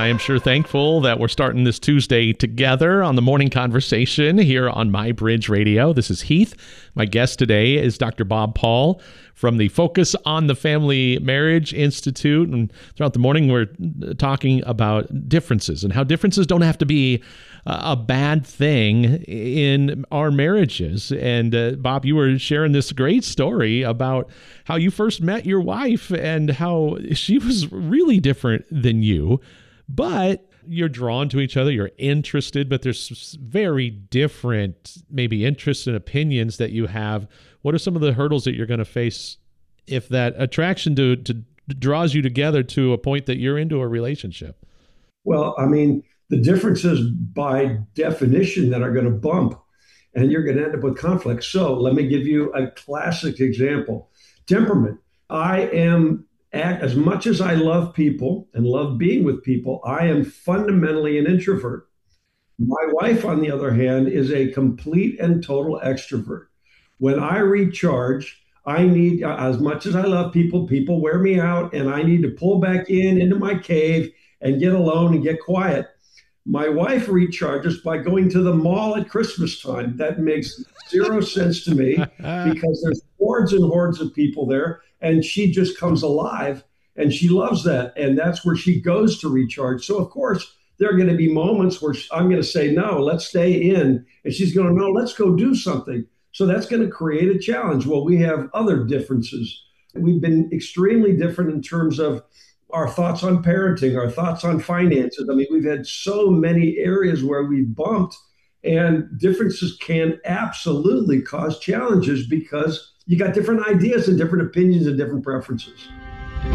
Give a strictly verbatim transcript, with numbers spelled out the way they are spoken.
I am sure thankful that we're starting this Tuesday together on the Morning Conversation here on MyBridge Radio. This is Heath. My guest today is Doctor Bob Paul from the Focus on the Family Marriage Institute. And throughout the morning, we're talking about differences and how differences don't have to be a bad thing in our marriages. And uh, Bob, you were sharing this great story about how you first met your wife and how she was really different than you, but you're drawn to each other, you're interested, but there's very different maybe interests and opinions that you have. What are some of the hurdles that you're going to face if that attraction to, to draws you together to a point that you're into a relationship? Well, I mean, the differences by definition that are going to bump, and you're going to end up with conflict. So let me give you a classic example. Temperament. I am, as much as I love people and love being with people, I am fundamentally an introvert. My wife, on the other hand, is a complete and total extrovert. When I recharge, I need, as much as I love people, people wear me out, and I need to pull back in into my cave and get alone and get quiet. My wife recharges by going to the mall at Christmas time. That makes zero sense to me because there's hordes and hordes of people there, and she just comes alive, and she loves that. And that's where she goes to recharge. So, of course, there are going to be moments where I'm going to say, no, let's stay in. And she's going to, no, let's go do something. So that's going to create a challenge. Well, we have other differences. We've been extremely different in terms of our thoughts on parenting, our thoughts on finances. I mean, we've had so many areas where we've bumped, and differences can absolutely cause challenges because you got different ideas and different opinions and different preferences.